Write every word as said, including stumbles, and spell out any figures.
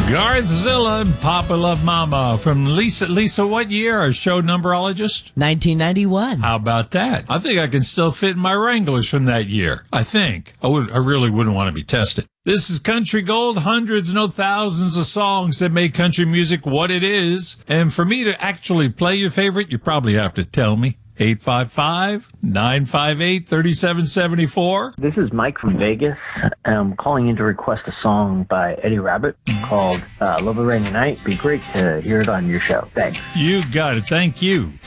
Garthzilla and Papa Love Mama from Lisa. Lisa, what year? Our show numberologist? nineteen ninety-one. How about that? I think I can still fit in my Wranglers from that year. I think. I would. I really wouldn't want to be tested. This is Country Gold, hundreds, no thousands of songs that make country music what it is. And for me to actually play your favorite, you probably have to tell me. eight five five, nine five eight, three seven seven four. This is Mike from Vegas. I'm calling in to request a song by Eddie Rabbitt called uh, Love a Rainy Night. It'd be great to hear it on your show. Thanks. You got it. Thank you.